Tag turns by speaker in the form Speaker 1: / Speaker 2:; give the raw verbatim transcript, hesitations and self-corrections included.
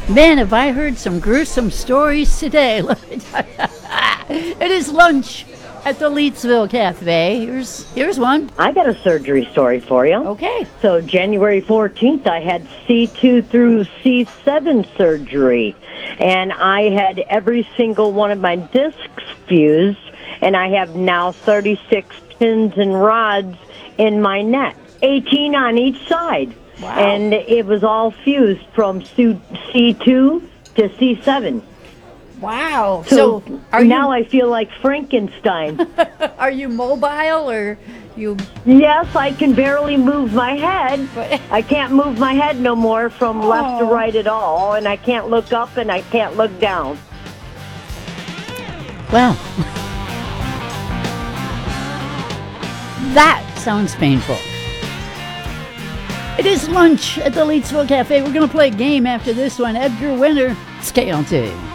Speaker 1: Man, have I heard some gruesome stories today. Let me tell you. It is lunch at the Leetsville Cafe. Here's here's one.
Speaker 2: I got a surgery story for you.
Speaker 1: Okay.
Speaker 2: So January fourteenth, I had C two through C seven surgery, and I had every single one of my discs fused, and I have now thirty-six pins and rods in my neck, eighteen on each side.
Speaker 1: Wow.
Speaker 2: And it was all fused from C two to C seven.
Speaker 1: Wow.
Speaker 2: So,
Speaker 1: So, are
Speaker 2: now
Speaker 1: you
Speaker 2: I feel like Frankenstein.
Speaker 1: are you mobile or you?
Speaker 2: Yes, I can barely move my head.
Speaker 1: But-
Speaker 2: I can't move my head no more from left to
Speaker 1: Oh.
Speaker 2: right at all, and I can't look up and I can't look down.
Speaker 1: Well, that sounds painful. It is lunch at the Leetsville Cafe. We're going to play a game after this one. Edgar Winter, stay on tuned.